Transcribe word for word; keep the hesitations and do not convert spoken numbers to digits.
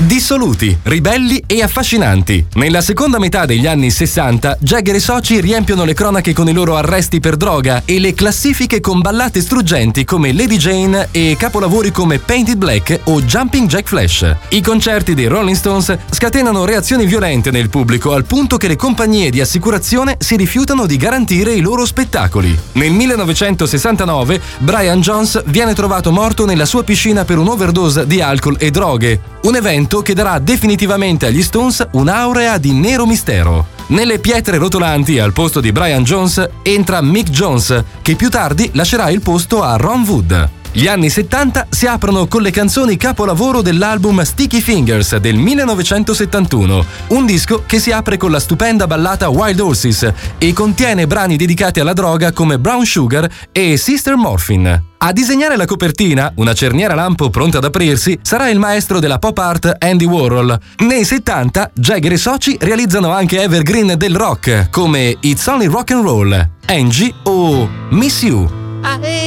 Dissoluti, ribelli e affascinanti. Nella seconda metà degli anni sessanta, Jagger e soci riempiono le cronache con i loro arresti per droga e le classifiche con ballate struggenti come Lady Jane e capolavori come Painted Black o Jumping Jack Flash. I concerti dei Rolling Stones scatenano reazioni violente nel pubblico al punto che le compagnie di assicurazione si rifiutano di garantire i loro spettacoli. Nel millenovecentosessantanove, Brian Jones viene trovato morto nella sua piscina per un'overdose di alcol e droghe, un evento che darà definitivamente agli Stones un'aurea di nero mistero. Nelle pietre rotolanti al posto di Brian Jones entra Mick Jones, che più tardi lascerà il posto a Ron Wood. Gli anni settanta si aprono con le canzoni capolavoro dell'album Sticky Fingers del millenovecentosettantuno, un disco che si apre con la stupenda ballata Wild Horses e contiene brani dedicati alla droga come Brown Sugar e Sister Morphine. A disegnare la copertina, una cerniera lampo pronta ad aprirsi, sarà il maestro della pop art Andy Warhol. Nei settanta, Jagger e soci realizzano anche evergreen del rock come It's Only Rock and Roll, Angie o Miss You.